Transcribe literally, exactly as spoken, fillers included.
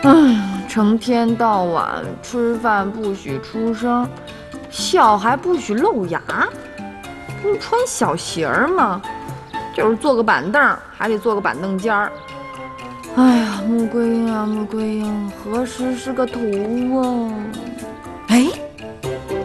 哎呀，成天到晚吃饭不许出声，笑还不许露牙，你穿小鞋儿嘛，就是坐个板凳还得坐个板凳尖儿。哎呀，穆桂英啊，穆桂英，何时是个头啊？